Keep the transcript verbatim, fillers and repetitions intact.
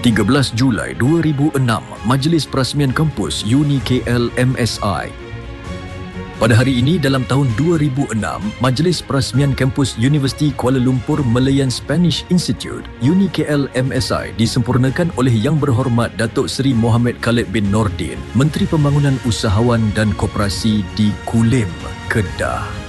tiga belas Julai dua ribu enam, Majlis Perasmian Kampus Uni K L M S I. Pada hari ini dalam tahun dua ribu enam, Majlis Perasmian Kampus Universiti Kuala Lumpur Malayan Spanish Institute Uni K L M S I disempurnakan oleh Yang Berhormat Datuk Seri Mohamed Khalid bin Nordin, Menteri Pembangunan Usahawan dan Koperasi di Kulim, Kedah.